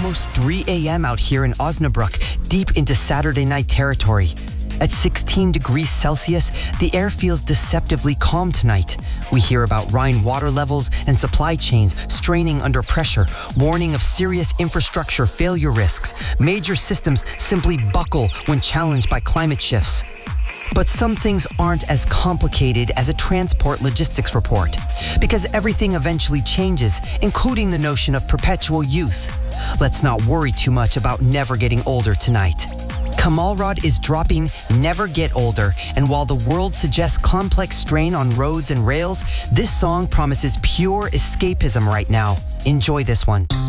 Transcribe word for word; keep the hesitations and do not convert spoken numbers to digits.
almost three a m out here in Osnabrück, deep into Saturday night territory. At sixteen degrees Celsius, the air feels deceptively calm tonight. We hear about Rhine water levels and supply chains straining under pressure, warning of serious infrastructure failure risks. Major systems simply buckle when challenged by climate shifts. But some things aren't as complicated as a transport logistics report, because everything eventually changes, including the notion of perpetual youth. Let's not worry too much about never getting older tonight. Kamalrad is dropping Never Get Older, and while the world suggests complex strain on roads and rails, this song promises pure escapism right now. Enjoy this one.